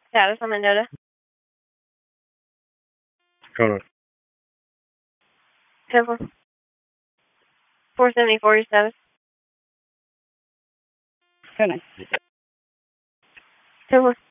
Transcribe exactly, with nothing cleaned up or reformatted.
Status on Mendota. Going Temple. four seventy-four, your status. Good night. Temple.